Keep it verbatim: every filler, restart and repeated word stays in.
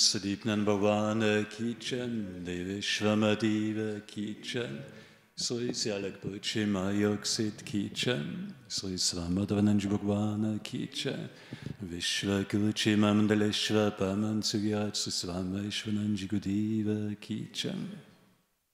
Sadipnan Bhavana Kichan, Deveshwamadeva Kichan, Sri Sialakpuchi Mayoksit Kichan, Sri Svamadvananj Bhagwana Kichan, Vishwakuchi Mandaleshwa Paman Sugyat Sri Svamaishwananj Gudeva Kichan.